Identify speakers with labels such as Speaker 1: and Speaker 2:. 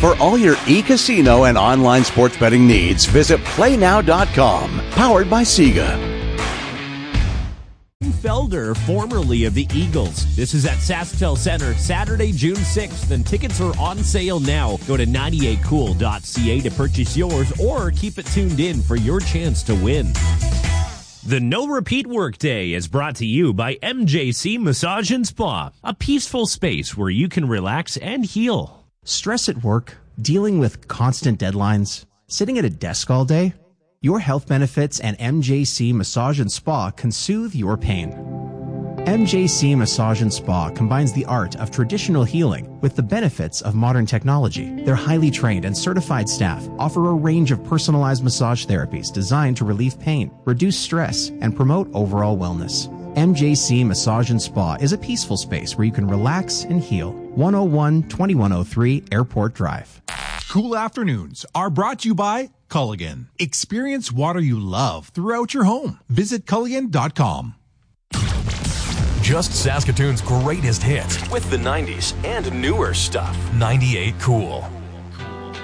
Speaker 1: For all your e-casino and online sports betting needs, visit PlayNow.com. Powered by Sega.
Speaker 2: Felder, formerly of the Eagles. This is at SaskTel Center, Saturday, June 6th, and tickets are on sale now. Go to 98cool.ca to purchase yours or keep it tuned in for your chance to win. The No Repeat Workday is brought to you by MJC Massage and Spa, a peaceful space where you can relax and heal.
Speaker 3: Stress at work, dealing with constant deadlines, sitting at a desk all day? Your health benefits and MJC Massage and Spa can soothe your pain. MJC Massage and Spa combines the art of traditional healing with the benefits of modern technology. Their highly trained and certified staff offer a range of personalized massage therapies designed to relieve pain, reduce stress, and promote overall wellness. MJC Massage and Spa is a peaceful space where you can relax and heal. 101-2103 Airport Drive.
Speaker 4: Cool afternoons are brought to you by Culligan. Experience water you love throughout your home. Visit Culligan.com.
Speaker 5: Just Saskatoon's greatest hits
Speaker 6: with the 90s and newer stuff.
Speaker 5: 98 Cool.